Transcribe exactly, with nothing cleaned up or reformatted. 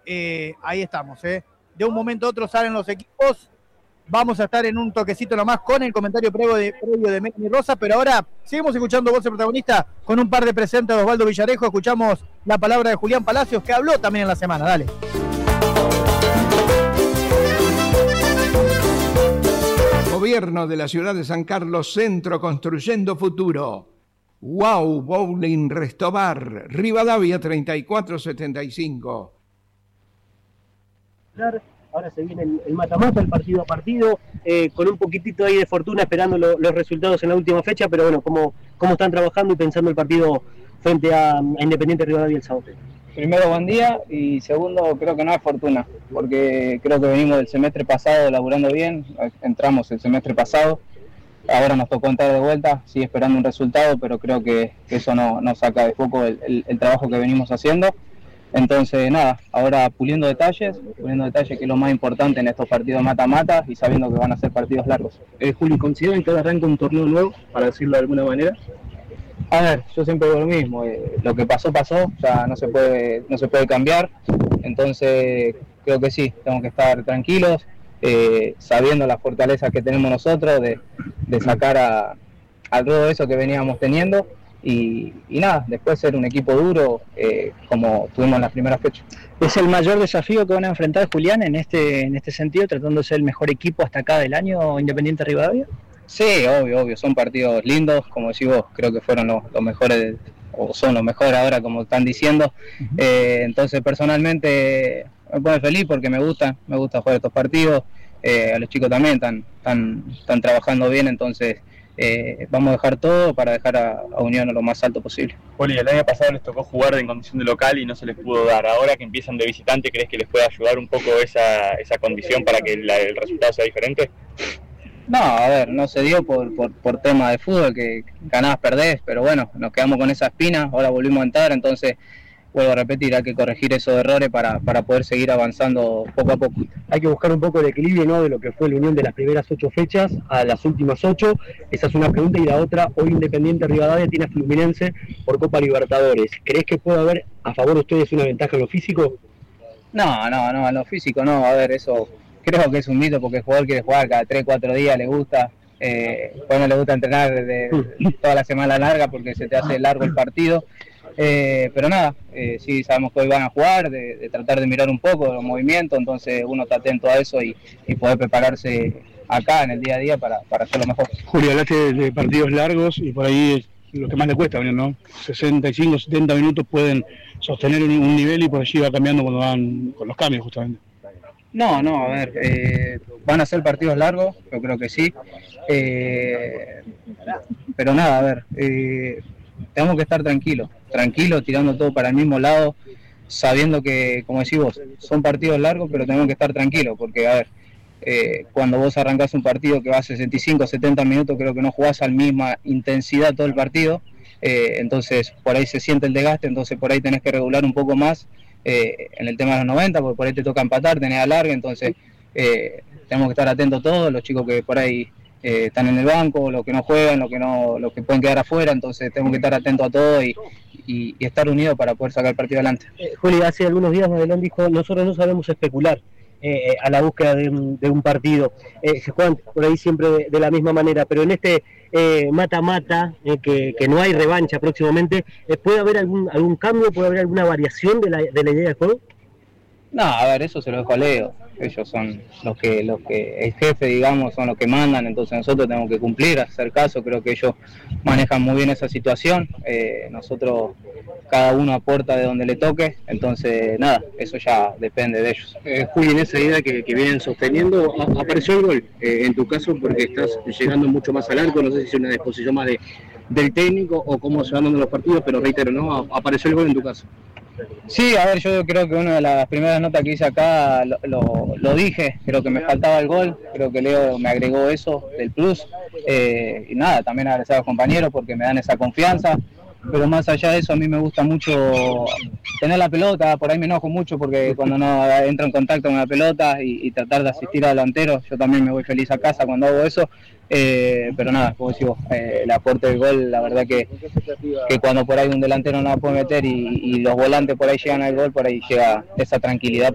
eh, ahí estamos, ¿eh? De un momento a otro salen los equipos. Vamos a estar en un toquecito nomás con el comentario previo de, previo de Melanie Rosa, pero ahora seguimos escuchando Voz del Protagonista con un par de presentes de Osvaldo Villarejo. Escuchamos la palabra de Julián Palacios, que habló también en la semana. Dale. Gobierno de la ciudad de San Carlos Centro, construyendo futuro. Wow Bowling Restobar, Rivadavia treinta y cuatro setenta y cinco. Ahora se viene el mata-mata, el partido a partido, eh, con un poquitito ahí de fortuna esperando lo, los resultados en la última fecha, pero bueno, ¿cómo, cómo están trabajando y pensando el partido frente a, a Independiente Rivadavia el sábado? Primero, buen día, y segundo, creo que no es fortuna, porque creo que venimos del semestre pasado laburando bien, entramos el semestre pasado, ahora nos tocó entrar de vuelta, sigue esperando un resultado, pero creo que, que eso no, no saca de foco el, el, el trabajo que venimos haciendo. Entonces, nada, ahora puliendo detalles, puliendo detalles que es lo más importante en estos partidos mata-mata y sabiendo que van a ser partidos largos. Eh, Juli, ¿consideran que ahora arranca un torneo nuevo, para decirlo de alguna manera? A ver, yo siempre digo lo mismo, eh, lo que pasó, pasó, ya no se puede, no se puede cambiar, entonces creo que sí, tenemos que estar tranquilos, eh, sabiendo las fortalezas que tenemos nosotros, de, de sacar a, al ruedo eso que veníamos teniendo. Y, y nada, después ser un equipo duro eh, como tuvimos en las primeras fechas. ¿Es el mayor desafío que van a enfrentar, Julián, en este en este sentido, tratando de ser el mejor equipo hasta acá del año Independiente Rivadavia? Sí, obvio, obvio, son partidos lindos, como decís vos, creo que fueron los, los mejores, o son los mejores ahora, como están diciendo. Uh-huh. eh, entonces, personalmente, me pone feliz porque me gusta, me gusta jugar estos partidos, eh, a los chicos también están, están, están trabajando bien, entonces... Eh, vamos a dejar todo para dejar a, a Unión lo más alto posible. Poli, el año pasado les tocó jugar en condición de local y no se les pudo dar. Ahora que empiezan de visitante, ¿crees que les puede ayudar un poco esa, esa condición para que la, el resultado sea diferente? No, a ver, no se dio por, por, por tema de fútbol, que ganás, perdés, pero bueno, nos quedamos con esa espina, ahora volvimos a entrar, entonces... Vuelvo a repetir, hay que corregir esos errores para, para poder seguir avanzando poco a poco. Hay que buscar un poco el equilibrio, ¿no?, de lo que fue la unión de las primeras ocho fechas a las últimas ocho. Esa es una pregunta. Y la otra, hoy Independiente Rivadavia tiene a Fluminense por Copa Libertadores. ¿Crees que puede haber a favor de ustedes una ventaja en lo físico? No, no, no, en lo físico no. A ver, eso creo que es un mito porque el jugador quiere jugar cada tres, cuatro días, le gusta. Eh, después no le gusta entrenar de, de toda la semana larga porque se te hace largo el partido. Eh, pero nada, eh, sí sabemos que hoy van a jugar, de, de tratar de mirar un poco los movimientos, entonces uno está atento a eso y, y poder prepararse acá en el día a día para, para hacerlo mejor. Julio, hablaste de, de partidos largos y por ahí es lo que más le cuesta, ¿no? sesenta y cinco, setenta minutos pueden sostener un, un nivel y por allí va cambiando cuando van con los cambios justamente. No, no, a ver, eh, van a ser partidos largos, yo creo que sí, eh, pero nada, a ver, eh, tenemos que estar tranquilos, tranquilos, tirando todo para el mismo lado, sabiendo que, como decís vos, son partidos largos, pero tenemos que estar tranquilos, porque, a ver, eh, cuando vos arrancás un partido que va a sesenta y cinco, setenta minutos, creo que no jugás a la misma intensidad todo el partido, eh, entonces por ahí se siente el desgaste, entonces por ahí tenés que regular un poco más eh, en el tema de los noventa, porque por ahí te toca empatar, tenés alargue, entonces eh, tenemos que estar atentos todos, los chicos que por ahí... Eh, están en el banco, los que no juegan, los que no, los que pueden quedar afuera, entonces tenemos que estar atentos a todo y, y, y estar unidos para poder sacar el partido adelante. Eh, Juli, hace algunos días Madelón dijo, nosotros no sabemos especular eh, a la búsqueda de un, de un partido, eh, se juegan por ahí siempre de, de la misma manera, pero en este eh, mata-mata, eh, que, que no hay revancha próximamente, eh, ¿puede haber algún, algún cambio, puede haber alguna variación de la, de la idea del juego? No, a ver, eso se lo dejo a Leo. Ellos son los que, los que, el jefe, digamos, son los que mandan, entonces nosotros tenemos que cumplir, hacer caso, creo que ellos manejan muy bien esa situación, eh, nosotros, cada uno aporta de donde le toque, entonces nada, eso ya depende de ellos. Eh, Juli, en esa idea que, que vienen sosteniendo, a, apareció el gol, eh, en tu caso, porque estás llegando mucho más al arco, no sé si es una disposición más de, del técnico o cómo se van dando los partidos, pero reitero, ¿no? Apareció el gol en tu caso. Sí, a ver, yo creo que una de las primeras notas que hice acá lo, lo, lo dije, creo que me faltaba el gol, creo que Leo me agregó eso del plus, eh, y nada, también agradecer a los compañeros porque me dan esa confianza, pero más allá de eso a mí me gusta mucho tener la pelota, por ahí me enojo mucho porque cuando no entro en contacto con la pelota y, y tratar de asistir a delantero, yo también me voy feliz a casa cuando hago eso. Eh, pero nada, como decís vos, eh, el aporte del gol, la verdad que, que cuando por ahí un delantero no la puede meter y, y los volantes por ahí llegan al gol, por ahí llega esa tranquilidad.